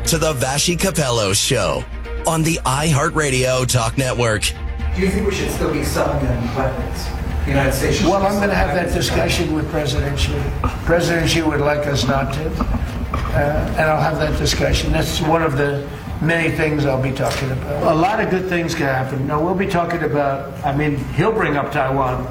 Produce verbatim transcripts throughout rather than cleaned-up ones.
to the Vashi Capello Show on the iHeartRadio Talk Network. Do you think we should still be selling them weapons? The United States. Well, I'm going to have that discussion with President Xi. President Xi would like us not to, uh, and I'll have that discussion. That's one of the many things I'll be talking about. A lot of good things can happen. No, we'll be talking about, I mean, he'll bring up Taiwan,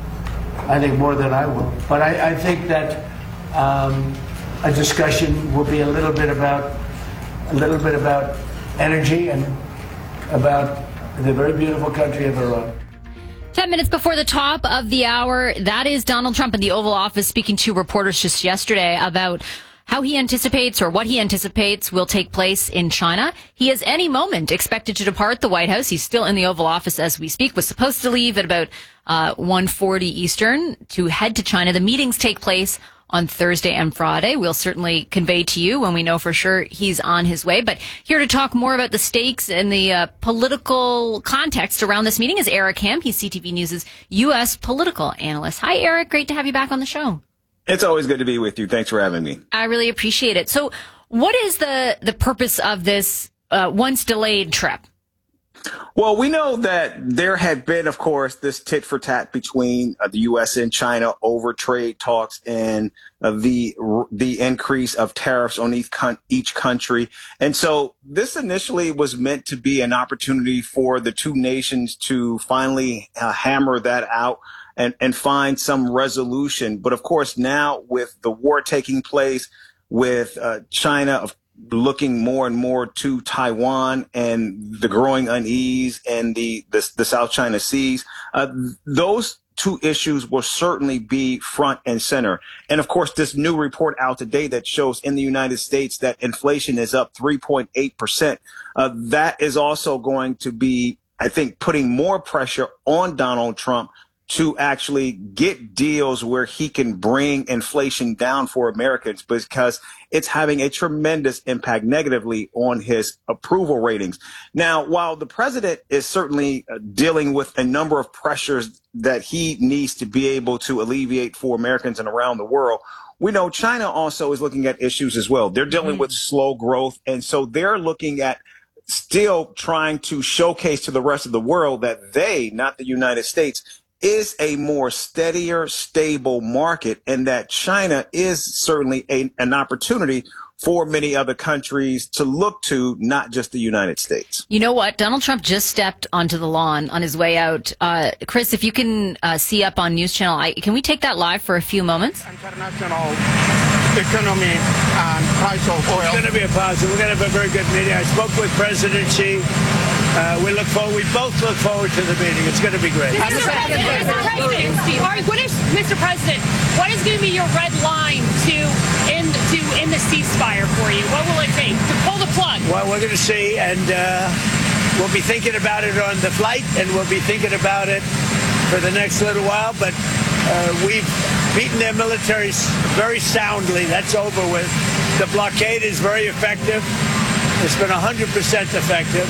I think, more than I will. But I, I think that um, a discussion will be a little bit about, a little bit about energy and about the very beautiful country of Iran. Ten minutes before the top of the hour, that is Donald Trump in the Oval Office speaking to reporters just yesterday about how he anticipates or what he anticipates will take place in China. He is any moment expected to depart the White House. He's still in the Oval Office as we speak, was supposed to leave at about uh, one forty Eastern to head to China. The meetings take place on Thursday and Friday. We'll certainly convey to you when we know for sure he's on his way. But here to talk more about the stakes and the uh, political context around this meeting is Eric Ham. He's C T V News' U S political analyst. Hi, Eric. Great to have you back on the show. It's always good to be with you. Thanks for having me. I really appreciate it. So what is the, the purpose of this uh, once delayed trip? Well, we know that there had been, of course, this tit for tat between uh, the U S and China over trade talks and uh, the the increase of tariffs on each, con- each country. And so this initially was meant to be an opportunity for the two nations to finally uh, hammer that out and, and find some resolution. But of course, now with the war taking place, with uh, China, of looking more and more to Taiwan and the growing unease and the, the, the South China Seas, uh, those two issues will certainly be front and center. And of course, this new report out today that shows in the United States that inflation is up three point eight percent. Uh, that is also going to be, I think, putting more pressure on Donald Trump to actually get deals where he can bring inflation down for Americans, because it's having a tremendous impact negatively on his approval ratings. Now, while the president is certainly dealing with a number of pressures that he needs to be able to alleviate for Americans and around the world, we know China also is looking at issues as well. They're dealing mm-hmm. with slow growth, and so they're looking at still trying to showcase to the rest of the world that they, not the United States, is a more steadier, stable market, and that China is certainly a, an opportunity for many other countries to look to, not just the United States. You know what? Donald Trump just stepped onto the lawn on his way out. Uh, Chris, if you can uh, see up on News Channel I, can we take that live for a few moments? International economy and price of oil. It's going to be a positive. We're going to have a very good meeting. I spoke with President Xi. Uh, we look forward. We both look forward to the meeting. It's going to be great. Mister President, Mister President, all right, what is, Mister President, what is going to be your red line to end to end the ceasefire for you? What will it be to pull the plug? Well, we're going to see, and uh, we'll be thinking about it on the flight, and we'll be thinking about it for the next little while. But uh, we've beaten their militaries very soundly. That's over with. The blockade is very effective. It's been one hundred percent effective.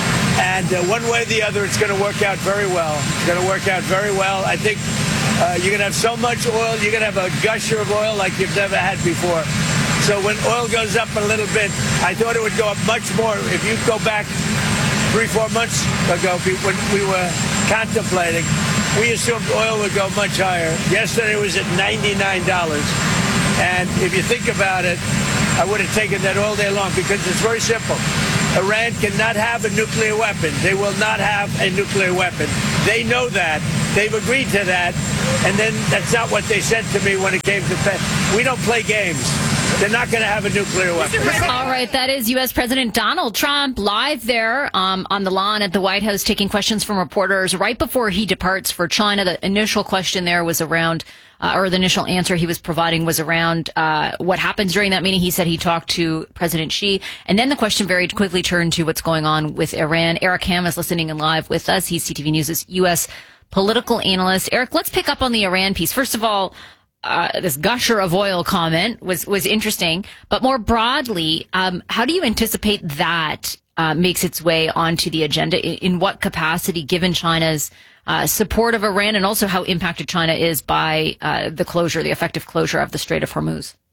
And uh, one way or the other, it's going to work out very well. It's going to work out very well. I think uh, you're going to have so much oil, you're going to have a gusher of oil like you've never had before. So when oil goes up a little bit, I thought it would go up much more. If you go back three, four months ago, when we were contemplating, we assumed oil would go much higher. Yesterday it was at ninety-nine dollars. And if you think about it, I would have taken that all day long, because it's very simple. Iran cannot have a nuclear weapon. They will not have a nuclear weapon. They know that. They've agreed to that. And then that's not what they said to me when it came to pay. We don't play games. They're not going to have a nuclear weapon. All right, that is U S. President Donald Trump live there um, on the lawn at the White House taking questions from reporters right before he departs for China. The initial question there was around, uh, or the initial answer he was providing was around uh, what happens during that meeting. He said he talked to President Xi. And then the question very quickly turned to what's going on with Iran. Eric Ham is listening in live with us. He's C T V News' U S political analyst. Eric, let's pick up on the Iran piece. First of all, Uh, this gusher of oil comment was, was interesting, but more broadly, um, how do you anticipate that uh, makes its way onto the agenda? In, in what capacity, given China's uh, support of Iran, and also how impacted China is by uh, the closure, the effective closure of the Strait of Hormuz?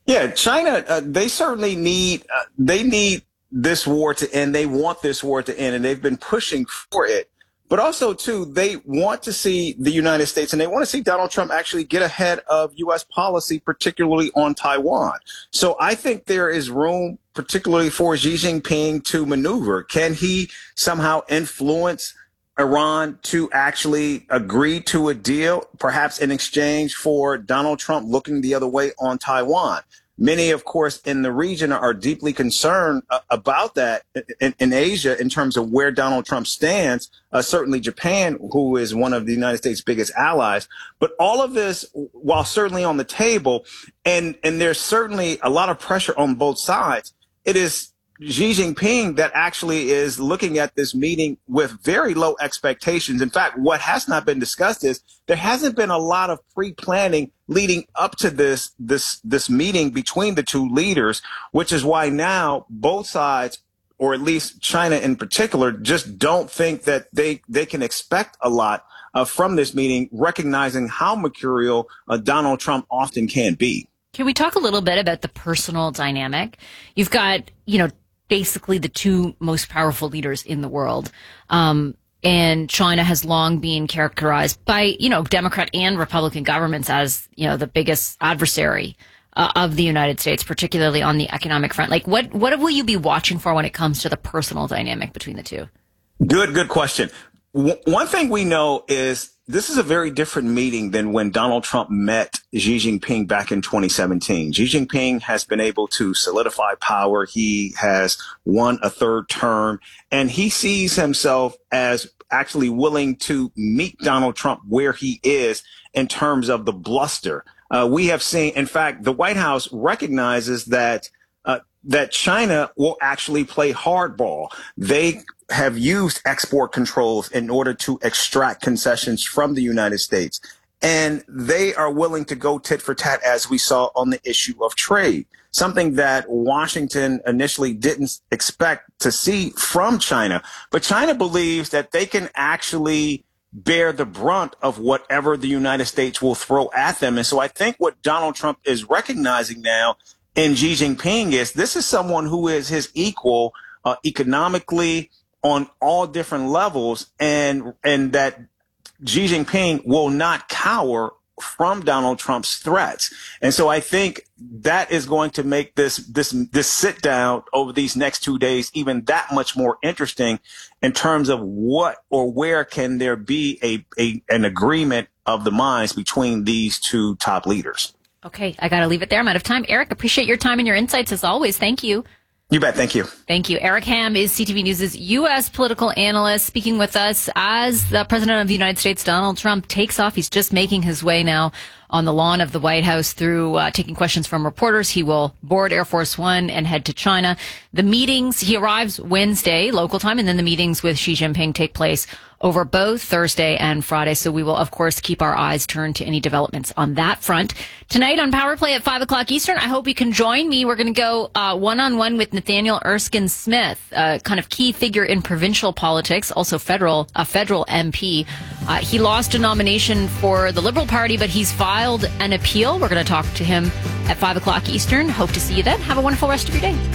Yeah, China, uh, they certainly need, uh, they need this war to end. They want this war to end, and they've been pushing for it. But also, too, they want to see the United States and they want to see Donald Trump actually get ahead of U S policy, particularly on Taiwan. So I think there is room, particularly for Xi Jinping, to maneuver. Can he somehow influence Iran to actually agree to a deal, perhaps in exchange for Donald Trump looking the other way on Taiwan? Many, of course, in the region are deeply concerned uh, about that in, in Asia in terms of where Donald Trump stands. Uh, certainly Japan, who is one of the United States' biggest allies. But all of this, while certainly on the table, and, and there's certainly a lot of pressure on both sides, it is Xi Jinping that actually is looking at this meeting with very low expectations. In fact, what has not been discussed is there hasn't been a lot of pre-planning leading up to this this this meeting between the two leaders, which is why now both sides, or at least China in particular, just don't think that they they can expect a lot uh, from this meeting, recognizing how mercurial uh, Donald Trump often can be. Can we talk a little bit about the personal dynamic? You've got, you know, basically the two most powerful leaders in the world. Um, and China has long been characterized by, you know, Democrat and Republican governments as, you know, the biggest adversary uh, of the United States, particularly on the economic front. Like, what, what will you be watching for when it comes to the personal dynamic between the two? Good, good question. W- one thing we know is this is a very different meeting than when Donald Trump met Xi Jinping back in twenty seventeen. Xi Jinping has been able to solidify power. He has won a third term, and he sees himself as actually willing to meet Donald Trump where he is in terms of the bluster. Uh, we have seen, in fact, the White House recognizes that uh, that China will actually play hardball. They have used export controls in order to extract concessions from the United States. And they are willing to go tit for tat, as we saw on the issue of trade, something that Washington initially didn't expect to see from China. But China believes that they can actually bear the brunt of whatever the United States will throw at them. And so I think what Donald Trump is recognizing now in Xi Jinping is this is someone who is his equal uh, economically, on all different levels, and and that Xi Jinping will not cower from Donald Trump's threats. And so I think that is going to make this this this sit down over these next two days even that much more interesting in terms of what or where can there be a, a an agreement of the minds between these two top leaders. Okay, I got to leave it there. I'm out of time. Eric, appreciate your time and your insights as always. Thank you. You bet. Thank you. Thank you. Eric Ham is C T V News' U S political analyst, speaking with us as the President of the United States, Donald Trump, takes off. He's just making his way now on the lawn of the White House through uh, taking questions from reporters. He will board Air Force One and head to China. The meetings, he arrives Wednesday, local time, and then the meetings with Xi Jinping take place over both Thursday and Friday. So we will, of course, keep our eyes turned to any developments on that front. Tonight on Power Play at five o'clock Eastern, I hope you can join me. We're going to go uh, one-on-one with Nathaniel Erskine Smith, a kind of key figure in provincial politics, also federal, a federal M P. Uh, he lost a nomination for the Liberal Party, but he's filed an appeal. We're going to talk to him at five o'clock Eastern. Hope to see you then. Have a wonderful rest of your day.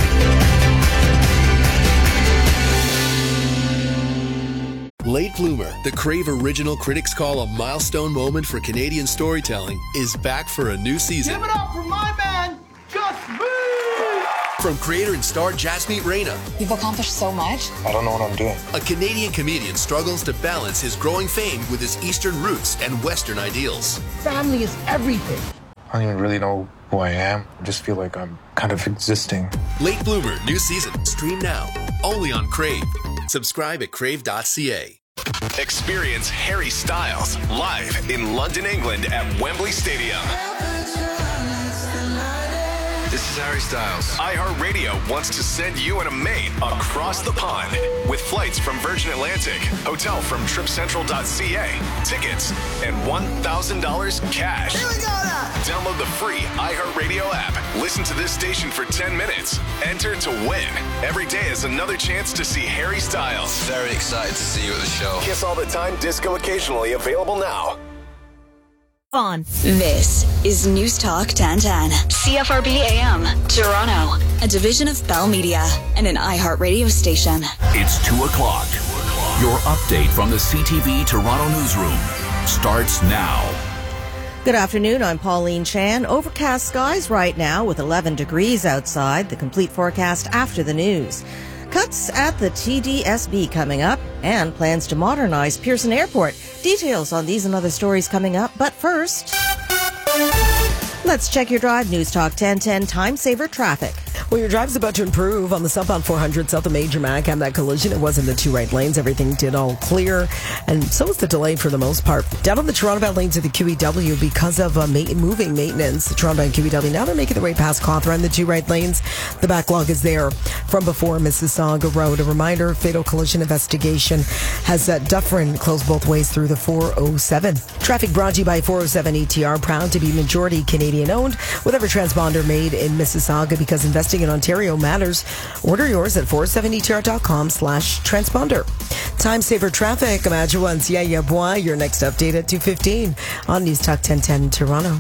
Late Bloomer, the Crave original critics call a milestone moment for Canadian storytelling, is back for a new season. Give it up for my man, Gus B! From creator and star Jasmeet Reyna. You've accomplished so much. I don't know what I'm doing. A Canadian comedian struggles to balance his growing fame with his Eastern roots and Western ideals. Family is everything. I don't even really know who I am. I just feel like I'm kind of existing. Late Bloomer, new season. Stream now. Only on Crave. Subscribe at crave dot c a. Experience Harry Styles live in London, England at Wembley Stadium. This is Harry Styles. iHeartRadio wants to send you and a mate across the pond with flights from Virgin Atlantic, hotel from trip central dot c a, tickets, and one thousand dollars cash. Here we go now. Download the free iHeartRadio app. Listen to this station for ten minutes. Enter to win. Every day is another chance to see Harry Styles. Very excited to see you at the show. Kiss All the Time, disco occasionally, available now. On. This is News Talk ten ten. C F R B A M, Toronto. A division of Bell Media and an iHeart radio station. It's two o'clock. Your update from the C T V Toronto newsroom starts now. Good afternoon, I'm Pauline Chan. Overcast skies right now with eleven degrees outside. The complete forecast after the news. Cuts at the T D S B coming up and plans to modernize Pearson Airport. Details on these and other stories coming up. But first, let's check your drive. News Talk ten ten Time Saver Traffic. Well, your drive's about to improve on the southbound four hundred south of Major Macam. That collision, it was in the two right lanes. Everything did all clear, and so was the delay for the most part. Down on the Toronto-bound lanes of the Q E W because of uh, ma- moving maintenance. The Toronto-bound Q E W, now they're making their way past Cawthron, the two right lanes. The backlog is there from before Mississauga Road. A reminder, fatal collision investigation has uh, Dufferin closed both ways through the four oh seven. Traffic brought to you by four oh seven E T R, proud to be majority Canadian-owned, with every transponder made in Mississauga because investing in Ontario matters. Order yours at four oh seven E T R dot com slash transponder. Time Saver Traffic. Imagine once. Yeah, yeah, boy. Your next update at two fifteen on News Talk ten ten Toronto.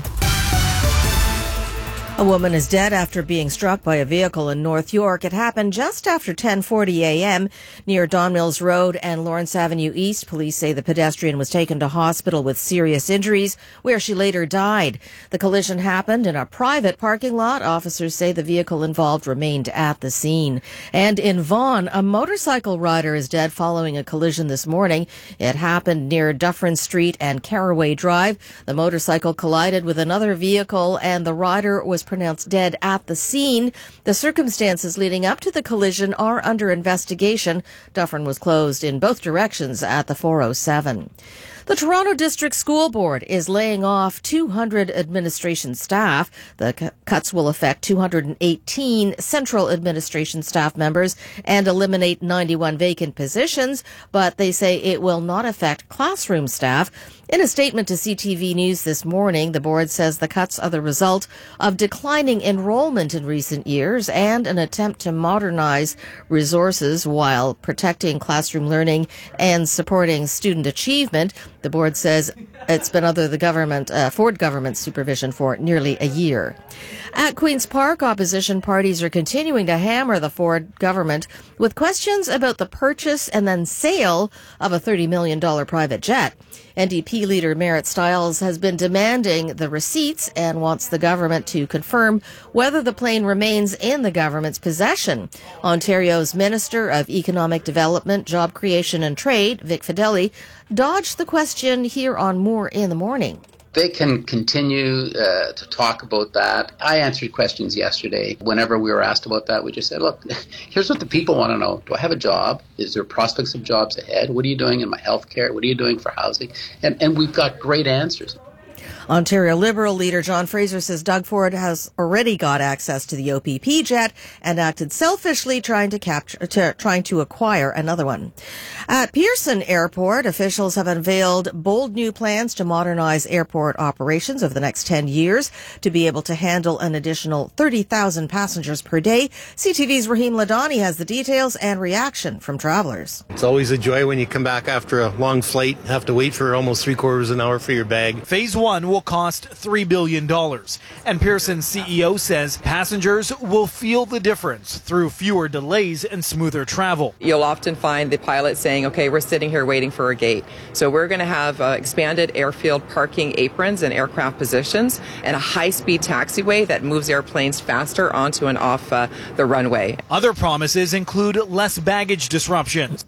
A woman is dead after being struck by a vehicle in North York. It happened just after ten forty a.m. near Don Mills Road and Lawrence Avenue East. Police say the pedestrian was taken to hospital with serious injuries, where she later died. The collision happened in a private parking lot. Officers say the vehicle involved remained at the scene. And in Vaughan, a motorcycle rider is dead following a collision this morning. It happened near Dufferin Street and Caraway Drive. The motorcycle collided with another vehicle and the rider was pronounced dead at the scene. The circumstances leading up to the collision are under investigation. Dufferin was closed in both directions at the four oh seven. The Toronto District School Board is laying off two hundred administration staff. The cu- cuts will affect two hundred eighteen central administration staff members and eliminate ninety-one vacant positions, but they say it will not affect classroom staff. In a statement to C T V News this morning, the board says the cuts are the result of declining enrollment in recent years and an attempt to modernize resources while protecting classroom learning and supporting student achievement. The board says it's been under the government, uh, Ford government supervision for nearly a year. At Queen's Park, opposition parties are continuing to hammer the Ford government with questions about the purchase and then sale of a thirty million dollars private jet. N D P leader Merritt Stiles has been demanding the receipts and wants the government to confirm whether the plane remains in the government's possession. Ontario's Minister of Economic Development, Job Creation and Trade, Vic Fedeli, dodged the question here on More in the Morning. They can continue uh, to talk about that. I answered questions yesterday. Whenever we were asked about that, we just said, look, here's what the people want to know. Do I have a job? Is there prospects of jobs ahead? What are you doing in my health care? What are you doing for housing? And, and we've got great answers. Ontario Liberal leader John Fraser says Doug Ford has already got access to the O P P jet and acted selfishly trying to capture, to, trying to acquire another one. At Pearson Airport, officials have unveiled bold new plans to modernize airport operations over the next ten years to be able to handle an additional thirty thousand passengers per day. C T V's Raheem Ladani has the details and reaction from travelers. It's always a joy when you come back after a long flight, have to wait for almost three quarters of an hour for your bag. Phase one will cost three billion dollars. And Pearson's C E O says passengers will feel the difference through fewer delays and smoother travel. You'll often find the pilot saying, okay, we're sitting here waiting for a gate. So we're going to have uh, expanded airfield parking aprons and aircraft positions and a high-speed taxiway that moves airplanes faster onto and off uh, the runway. Other promises include less baggage disruptions.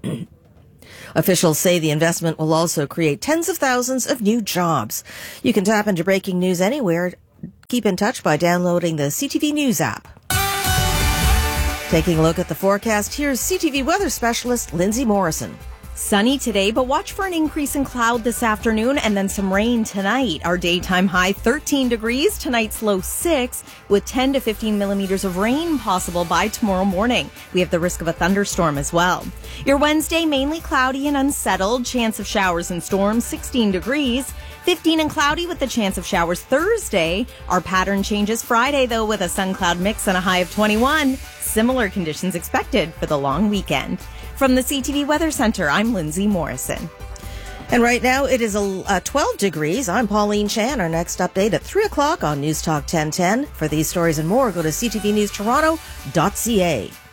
Officials say the investment will also create tens of thousands of new jobs. You can tap into breaking news anywhere. Keep in touch by downloading the C T V News app. Taking a look at the forecast, here's C T V weather specialist Lindsay Morrison. Sunny today, but watch for an increase in cloud this afternoon and then some rain tonight. Our daytime high thirteen degrees, tonight's low six, with ten to fifteen millimeters of rain possible by tomorrow morning. We have the risk of a thunderstorm as well. Your Wednesday, mainly cloudy and unsettled, chance of showers and storms, sixteen degrees. fifteen and cloudy with the chance of showers Thursday. Our pattern changes Friday, though, with a sun-cloud mix and a high of twenty-one. Similar conditions expected for the long weekend. From the C T V Weather Center, I'm Lindsay Morrison. And right now it is a, uh, twelve degrees. I'm Pauline Chan. Our next update at three o'clock on News Talk ten ten. For these stories and more, go to c t v news toronto dot c a.